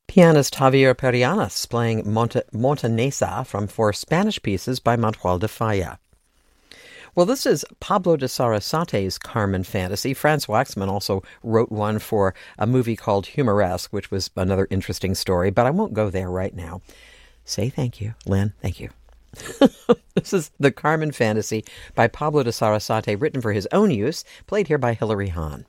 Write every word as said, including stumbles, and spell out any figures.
Pianist Javier Perianas playing Monta- Montanesa from four Spanish pieces by Manuel de Falla. Well, this is Pablo de Sarasate's Carmen Fantasy. Franz Waxman also wrote one for a movie called Humoresque, which was another interesting story, but I won't go there right now. Say thank you, Lynn. Thank you. This is the Carmen Fantasy by Pablo de Sarasate, written for his own use, played here by Hilary Hahn.